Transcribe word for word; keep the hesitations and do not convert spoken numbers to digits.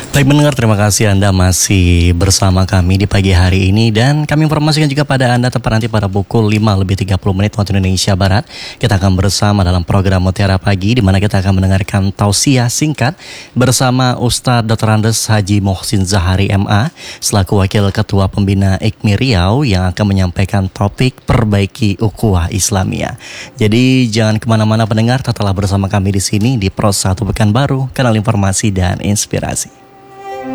Baik mendengar, terima kasih Anda masih bersama kami di pagi hari ini. Dan kami informasikan juga pada Anda tepat nanti pada pukul lima lebih tiga puluh menit waktu Indonesia Barat. Kita akan bersama dalam program Mutiara Pagi, di mana kita akan mendengarkan tausiah singkat bersama Ustadz doktor Andes Haji Mohsin Zahari M A selaku Wakil Ketua Pembina I K M I Riau yang akan menyampaikan topik Perbaiki Ukhuwah Islamiyah. Jadi jangan kemana-mana pendengar, tetaplah bersama kami di sini di Pros satu Pekanbaru, kanal informasi dan inspirasi.